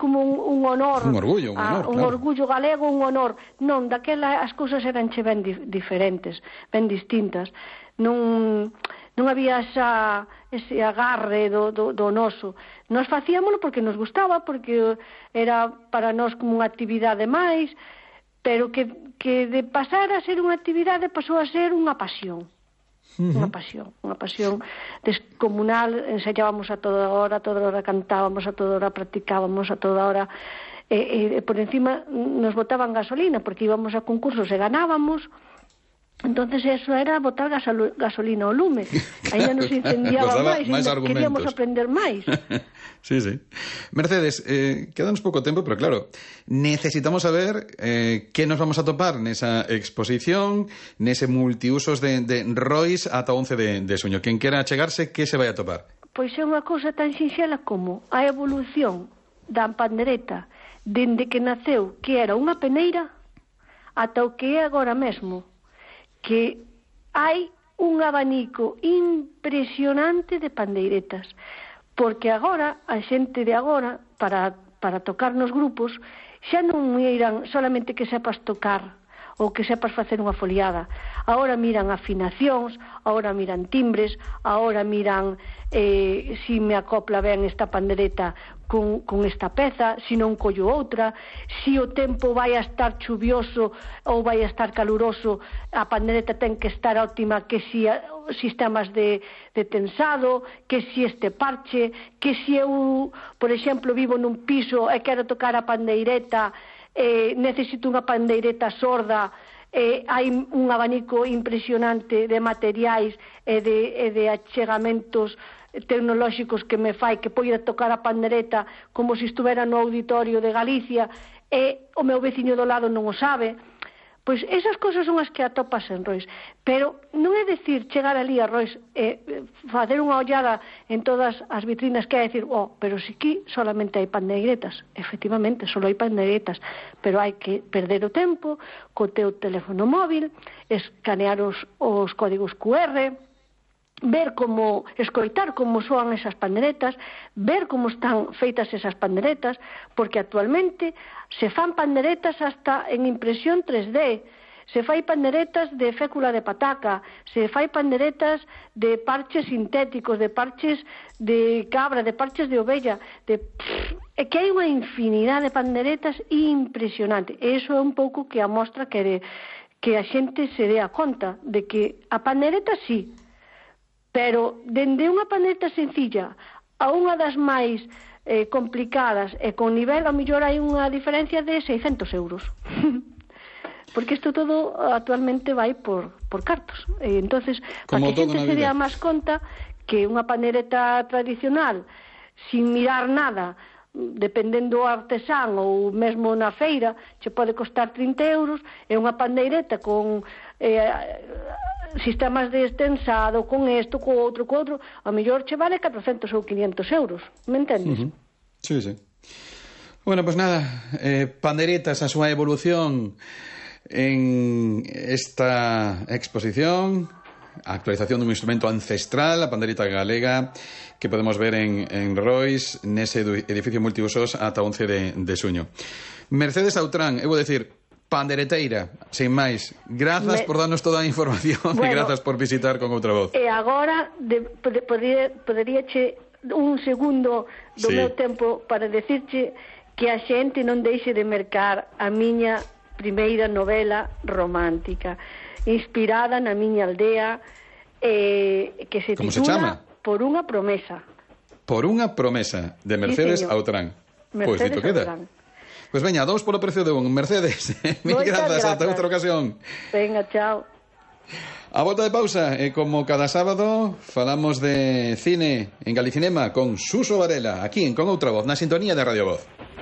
como un honor, un orgullo, un orgullo galego, un honor. Non, daquela as cousas eranche ben diferentes, ben distintas. Non había ese agarre do noso. Nos facíamolo porque nos gustaba, porque era para nós como unha actividade máis, pero que de pasar a ser unha actividade pasou a ser unha pasión. Unha pasión descomunal. Ensayábamos a toda hora cantábamos, a toda hora practicábamos, a toda hora por encima nos botaban gasolina porque íbamos a concursos e ganábamos. Entonces eso era botar gasolina ao lume. Aí nos incendiaba máis queríamos aprender máis. Sí. Mercedes, quedanos pouco tempo, pero claro, necesitamos saber que nos vamos a topar nesa exposición, nese multiusos de Rois ata 11 de xuño. Quen quera achegarse, que se vai a topar? Pois é unha cousa tan sinxela como a evolución da pandereta dende que naceu, que era unha peneira, ata o que é agora mesmo, que hai un abanico impresionante de pandeiretas, porque agora, a xente de agora, para tocar nos grupos, xa non miran solamente que sepas tocar ou que sepas facer unha foliada. Agora miran afinacións, agora miran timbres, agora miran si me acopla ben esta pandereta con esta peza, si non collo outra, si o tempo vai a estar chuvioso ou vai a estar caluroso, a pandereta ten que estar óptima, que si sistemas de tensado, que si este parche, que si eu, por exemplo, vivo nun piso e quero tocar a pandeireta, necesito unha pandeireta sorda, hai un abanico impresionante de materiais e de achegamentos tecnolóxicos que me fai que poida tocar a pandereta como se estuvera no auditorio de Galicia e o meu veciño do lado non o sabe. Pois esas cousas son as que atopas en Rois, pero non é dicir chegar ali a Rois e facer unha ollada en todas as vitrinas que é dicir, pero si aquí solamente hai pandeiretas. Efectivamente, só hai pandeiretas, pero hai que perder o tempo co teu teléfono móvil, escanear os códigos QR, ver como, escoitar como soan esas panderetas, ver como están feitas esas panderetas, porque actualmente se fan panderetas hasta en impresión 3D, se fai panderetas de fécula de pataca, se fai panderetas de parches sintéticos, de parches de cabra, de parches de ovella, é que hai unha infinidade de panderetas impresionante, e iso é un pouco que amostra que a xente se dea conta de que a pandereta sí, pero dende unha pandereta sencilla a unha das máis complicadas e con nivel, ao mellor hai unha diferencia de 600 euros. Porque isto todo actualmente vai por cartos. Entonces, para que a xente se dea máis conta que unha pandereta tradicional, sin mirar nada, dependendo do artesán ou mesmo na feira, che pode costar 30 euros, e unha pandeireta con sistemas de estensado, con isto, co outro, a mellor che vale 400 ou 500 euros, me entendes? Sí. Bueno, pues nada, pandeiretas, a súa evolución en esta exposición, a actualización dun instrumento ancestral, a pandeireta galega, que podemos ver en Rois, nese edificio multiusos ata 11 de xuño. Mercedes Autrán, eu vou decir, pandereteira, sin máis. Grazas por darnos toda a información e grazas por visitar con outra voz. E agora poderíache un segundo do meu tempo para decirche que a xente non deixe de mercar a miña primeira novela romántica, inspirada na miña aldea, que se titula Por unha promesa. Por unha promesa, de Mercedes Autrán. Pois dito queda. Pois veña, dous polo precio de un. Mercedes, mil grazas, ata outra ocasión. Venga, chao. A volta de pausa, e como cada sábado falamos de cine en Galicinema con Suso Varela, aquí en Con Outra Voz, na sintonía de Radio Voz.